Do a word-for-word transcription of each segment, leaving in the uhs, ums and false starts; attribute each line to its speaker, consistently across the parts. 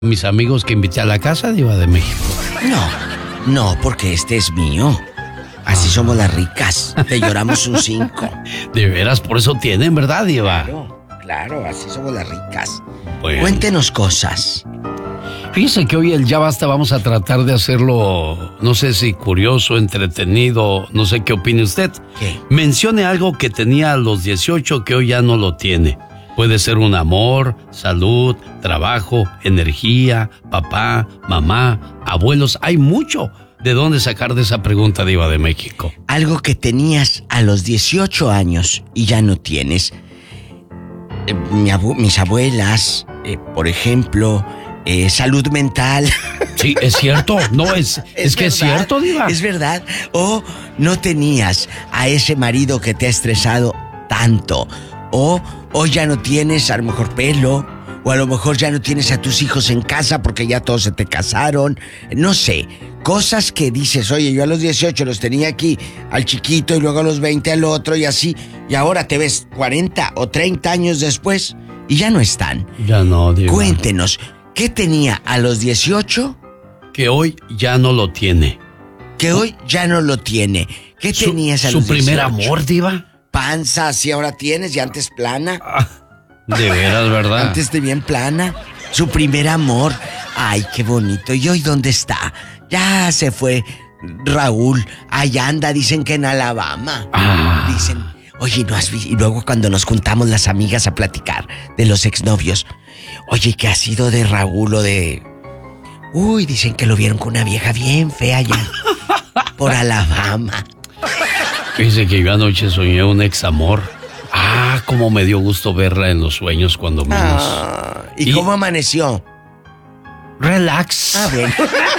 Speaker 1: mis amigos que invité a la casa, Diva de México.
Speaker 2: No, no, porque este es mío. Así ah. somos las ricas. Te lloramos un cinco.
Speaker 1: De veras, por eso tienen, ¿verdad, Diva?
Speaker 2: Claro, claro, así somos las ricas.
Speaker 1: Bueno.
Speaker 2: Cuéntenos cosas.
Speaker 1: Fíjense que hoy el Ya Basta vamos a tratar de hacerlo, no sé si curioso, entretenido, no sé qué opine usted.
Speaker 2: ¿Qué?
Speaker 1: Mencione algo que tenía a los dieciocho que hoy ya no lo tiene. Puede ser un amor, salud, trabajo, energía, papá, mamá, abuelos. Hay mucho de dónde sacar de esa pregunta, Diva de México.
Speaker 2: Algo que tenías a los dieciocho años y ya no tienes. Eh, mi abu- mis abuelas, eh, por ejemplo, eh, salud mental.
Speaker 1: Sí, es cierto. No, es, es, es que verdad, es cierto, Diva.
Speaker 2: Es verdad. O no tenías a ese marido que te ha estresado tanto. O hoy ya no tienes a lo mejor pelo, o a lo mejor ya no tienes a tus hijos en casa porque ya todos se te casaron. No sé, cosas que dices, oye, yo a los dieciocho los tenía aquí al chiquito y luego a los veinte al otro y así. Y ahora te ves cuarenta o treinta años después y ya no están.
Speaker 1: Ya no, Diva.
Speaker 2: Cuéntenos, ¿qué tenía a los dieciocho?
Speaker 1: Que hoy ya no lo tiene.
Speaker 2: Que hoy ya no lo tiene. ¿Qué
Speaker 1: su,
Speaker 2: tenías a los
Speaker 1: dieciocho? ¿Su primer amor, Diva?
Speaker 2: Panza, así ahora tienes, y antes plana.
Speaker 1: Ah, de veras, ¿verdad?
Speaker 2: Antes de bien plana. Su primer amor. Ay, qué bonito. ¿Y hoy dónde está? Ya se fue Raúl. Allá anda, dicen que en Alabama.
Speaker 1: Ah.
Speaker 2: Dicen, oye, ¿no has visto? Y luego cuando nos juntamos las amigas a platicar de los exnovios. Oye, ¿qué ha sido de Raúl o de...? Uy, dicen que lo vieron con una vieja bien fea allá por Alabama.
Speaker 1: Fíjese que yo anoche soñé un ex amor. Ah, cómo me dio gusto verla en los sueños cuando menos.
Speaker 2: Ah, ¿y, ¿Y cómo amaneció?
Speaker 1: Relax.
Speaker 2: Ah, bueno.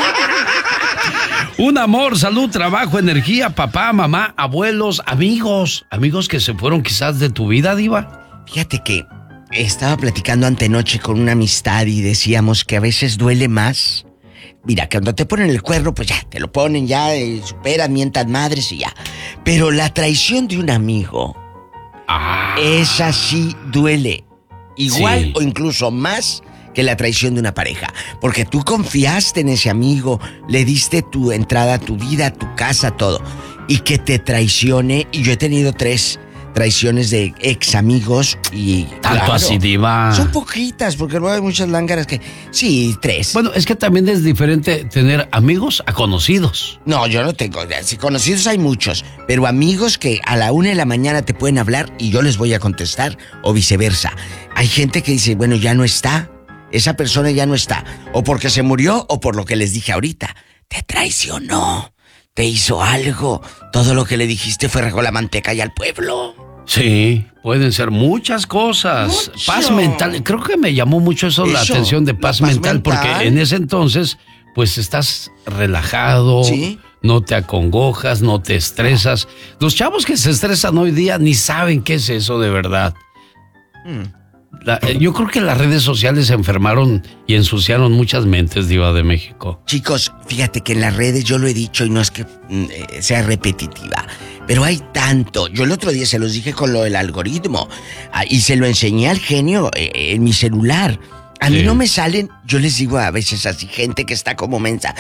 Speaker 1: Un amor, salud, trabajo, energía, papá, mamá, abuelos, amigos. Amigos que se fueron quizás de tu vida, Diva.
Speaker 2: Fíjate que estaba platicando antenoche con una amistad y decíamos que a veces duele más. Mira, que cuando te ponen el cuerno, pues ya, te lo ponen ya, y superan, mientan madres y ya. Pero la traición de un amigo,
Speaker 1: ah.
Speaker 2: esa sí duele. Igual
Speaker 1: sí.
Speaker 2: o incluso más que la traición de una pareja. Porque tú confiaste en ese amigo, le diste tu entrada a tu vida, a tu casa, todo. Y que te traicione, y yo he tenido tres traiciones de ex amigos y...
Speaker 1: Tanto
Speaker 2: claro,
Speaker 1: así, Diva.
Speaker 2: son poquitas, porque luego hay muchas lángaras que... Sí, tres.
Speaker 1: Bueno, es que también es diferente tener amigos a conocidos.
Speaker 2: No, yo no tengo... Si conocidos hay muchos, pero amigos que a la una de la mañana te pueden hablar y yo les voy a contestar, o viceversa. Hay gente que dice, bueno, ya no está, esa persona ya no está, o porque se murió, o por lo que les dije ahorita. Te traicionó, te hizo algo, todo lo que le dijiste fue regó la manteca y al pueblo.
Speaker 1: Sí, pueden ser muchas cosas.
Speaker 2: Mucho.
Speaker 1: Paz mental, creo que me llamó mucho eso, eso la atención de paz, paz mental, mental, porque en ese entonces, pues estás relajado, ¿sí? No te acongojas, no te estresas. Los chavos que se estresan hoy día ni saben qué es eso de verdad. Hmm. La, yo creo que las redes sociales se enfermaron y ensuciaron muchas mentes, Diva de México.
Speaker 2: Chicos, fíjate que en las redes yo lo he dicho y no es que eh, sea repetitiva, pero hay tanto. Yo el otro día se los dije con lo del algoritmo ah, y se lo enseñé al genio eh, en mi celular. A sí. mí no me salen, yo les digo a veces así, gente que está como mensa.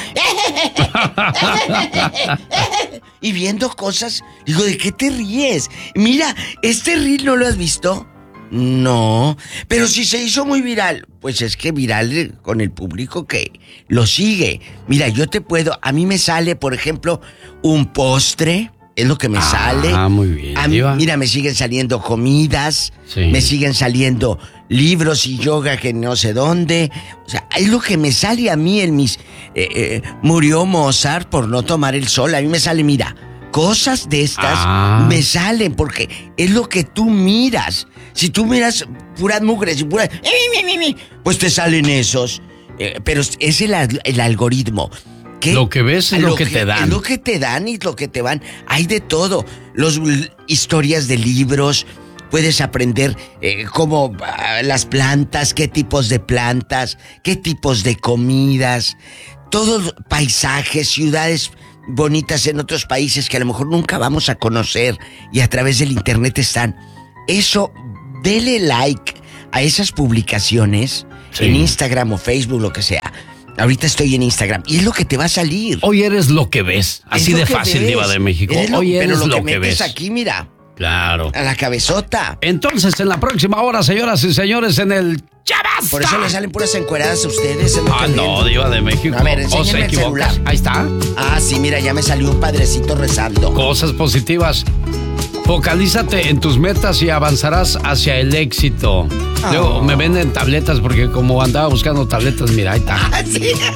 Speaker 2: Y viendo cosas, digo, ¿de qué te ríes? Mira, este reel no lo has visto. No, pero si se hizo muy viral, pues es que viral con el público que lo sigue. Mira, yo te puedo, a mí me sale, por ejemplo, un postre, es lo que me
Speaker 1: ah,
Speaker 2: sale.
Speaker 1: Ah, muy bien.
Speaker 2: A mí, mira, me siguen saliendo comidas,
Speaker 1: sí.
Speaker 2: me siguen saliendo libros y yoga que no sé dónde. O sea, es lo que me sale a mí en mis... Eh, eh, murió Mozart por no tomar el sol, a mí me sale, mira... Cosas de estas ah. me salen porque es lo que tú miras. Si tú miras puras mugres y puras... pues te salen esos. Eh, pero es el, el algoritmo. ¿Qué?
Speaker 1: Lo que ves es lo, lo que, que te dan.
Speaker 2: Es lo que te dan y lo que te van. Hay de todo. Los historias de libros. Puedes aprender eh, cómo uh, las plantas, qué tipos de plantas, qué tipos de comidas. Todos paisajes, ciudades... bonitas en otros países que a lo mejor nunca vamos a conocer y a través del internet están. Eso, dele like a esas publicaciones sí. en Instagram o Facebook, lo que sea. Ahorita estoy en Instagram y es lo que te va a salir.
Speaker 1: Hoy eres lo que ves. Así de fácil, ves. Diva de México.
Speaker 2: Eres lo,
Speaker 1: Hoy eres
Speaker 2: pero lo,
Speaker 1: lo
Speaker 2: que,
Speaker 1: que
Speaker 2: metes
Speaker 1: ves.
Speaker 2: Aquí, mira.
Speaker 1: Claro.
Speaker 2: A la cabezota.
Speaker 1: Entonces, en la próxima hora, señoras y señores, en el Ya Basta.
Speaker 2: Por eso le salen puras encueradas a ustedes.
Speaker 1: Ah, no, Diva de México.
Speaker 2: A ver, enséñame el celular.
Speaker 1: Ahí está.
Speaker 2: Ah, sí, mira, ya me salió un padrecito rezando.
Speaker 1: Cosas positivas. Focalízate en tus metas y avanzarás hacia el éxito. Oh. Luego me venden tabletas porque como andaba buscando tabletas, mira, ahí está.
Speaker 2: Ah, sí.